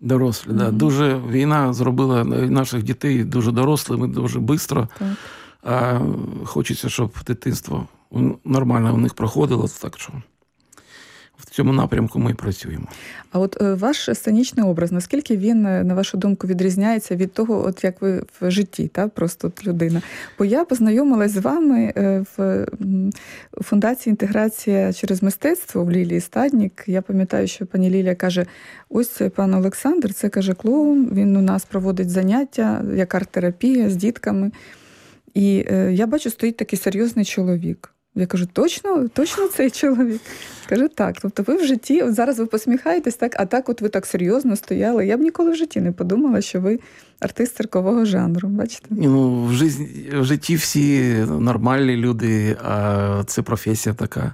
Дорослі, да. Дуже війна зробила наших дітей дуже дорослими, дуже швидко. А хочеться, щоб дитинство нормально у них проходило, так що в цьому напрямку ми і працюємо. А от ваш сценічний образ, наскільки він, на вашу думку, відрізняється від того, от як ви в житті, та? Просто от людина? Бо я познайомилась з вами в Фундації «Інтеграція через мистецтво» в Лілії Стаднік. Я пам'ятаю, що пані Лілія каже, ось пан Олександр, це, каже, клоун, він у нас проводить заняття, як арт-терапія з дітками. І я бачу, стоїть такий серйозний чоловік. Я кажу, точно цей чоловік? Каже, так. Тобто ви в житті, от зараз ви посміхаєтесь, так, а так от ви так серйозно стояли. Я б ніколи в житті не подумала, що ви артист циркового жанру, бачите? Ну, в житті всі нормальні люди, а це професія така,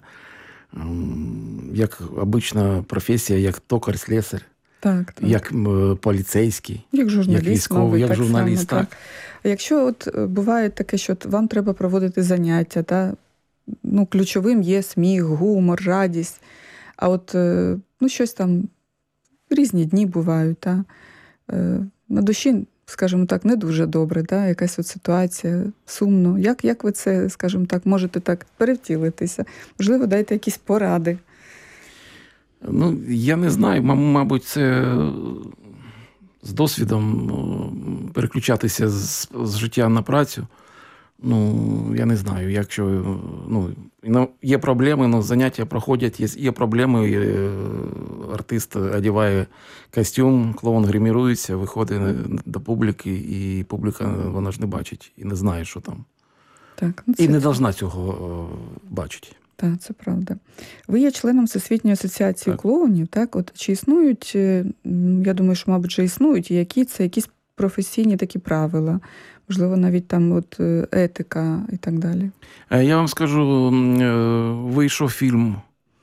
як обична професія, як токар, слесар, так. як поліцейський, як журналіст, як військовий, мабуть, як журналіст. Так. А якщо от буває таке, що вам треба проводити заняття, та, ну, ключовим є сміх, гумор, радість, а от ну, щось там, різні дні бувають, та, на душі, скажімо так, не дуже добре, та, якась от ситуація, сумно. Як ви це, скажімо так, можете так перевтілитися? Можливо, дайте якісь поради. Ну, я не знаю, мабуть, це з досвідом переключатися з життя на працю. Ну, я не знаю, якщо є проблеми, заняття проходять, є проблеми, артист одягає костюм, клоун гримірується, виходить до публіки, і публіка, вона ж не бачить і не знає, що там. Так, і не повинна цього бачити. Так, це правда. Ви є членом Всесвітньої асоціації клоунів, так? От чи існують, я думаю, що, мабуть, вже існують, які це якісь професійні такі правила, можливо, навіть там от етика і так далі? Я вам скажу, вийшов фільм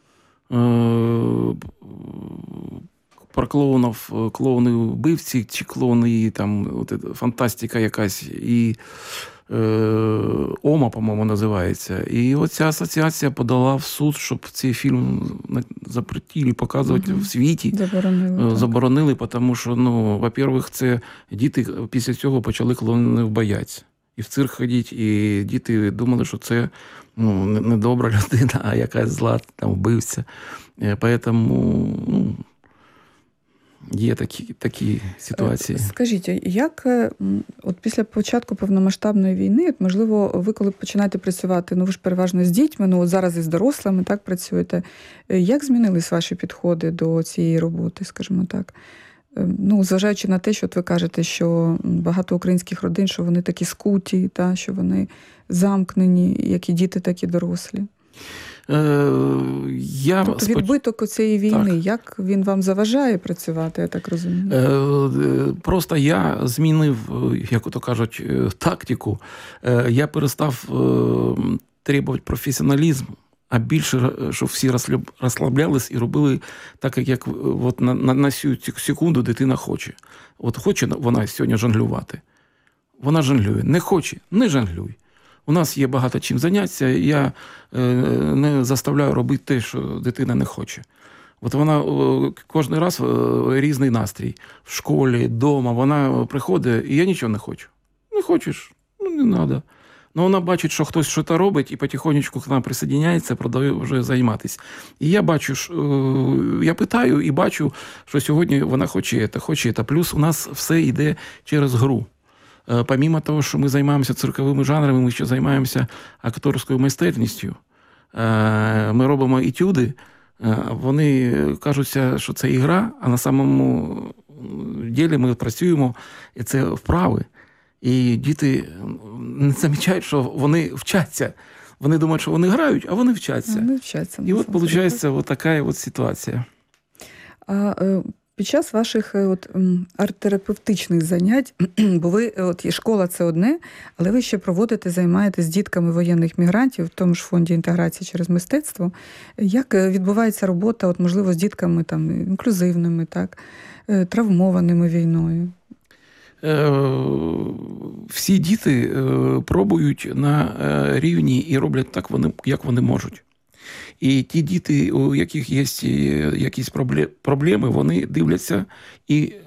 про клоунів, клоуни-вбивці, чи клоуни, там, от, фантастика якась, і ОМА, по-моєму, називається. І оця асоціація подала в суд, щоб цей фільм запретили показувати в світі. Заборонили, тому що, ну, во-первых, це діти після цього почали клоунів боятися. І в цирк ходити, і діти думали, що це, ну, не добра людина, а якась зла, там, вбивця. Поэтому, ну, є такі ситуації. Скажіть, як от після початку повномасштабної війни, от, можливо, ви коли починаєте працювати, ну ви ж переважно з дітьми, ну от зараз із дорослими, так, працюєте, як змінились ваші підходи до цієї роботи, скажімо так? Ну, зважаючи на те, що от ви кажете, що багато українських родин, що вони такі скуті, та, що вони замкнені, як і діти, так і дорослі. Тобто відбиток цієї війни, так. Як він вам заважає працювати, я так розумію? Просто я змінив, як то кажуть, тактику. Я перестав требувати професіоналізм, а більше, щоб всі розслаблялись і робили так, як от на цю секунду дитина хоче. От хоче вона сьогодні жонглювати, вона жонглює. Не хоче, не жонглюй. У нас є багато чим зайнятися, я не заставляю робити те, що дитина не хоче. От вона кожен раз різний настрій. В школі, вдома, вона приходить, і я нічого не хочу. Не хочеш? Ну, не треба. Ну, вона бачить, що хтось щось робить, і потихонечку к нам присоединяється, продовжує займатися. І я бачу, я питаю і бачу, що сьогодні вона хоче це. Плюс у нас все йде через гру. Помимо того, що ми займаємося цирковими жанрами, ми ще займаємося акторською майстерністю. Ми робимо етюди, вони кажуться, що це ігра, а на самому ділі ми працюємо, і це вправи. І діти не замічають, що вони вчаться. Вони думають, що вони грають, а вони вчаться. І от виходить от така от ситуація. Під час ваших арт-терапевтичних занять, бо ви, от школа – це одне, але ви ще проводите, займаєтесь з дітками воєнних мігрантів в тому ж фонді інтеграції через мистецтво. Як відбувається робота, от, можливо, з дітками там, інклюзивними, так, травмованими війною? Всі діти пробують на рівні і роблять так, як вони можуть. І ті діти, у яких є якісь проблеми, вони дивляться і